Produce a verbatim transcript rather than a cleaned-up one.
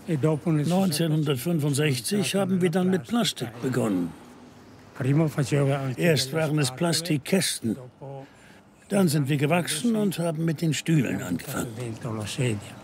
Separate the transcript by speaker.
Speaker 1: neunzehnhundertfünfundsechzig haben wir dann mit Plastik begonnen. Erst waren es Plastikkästen. Dann sind wir gewachsen und haben mit den Stühlen angefangen.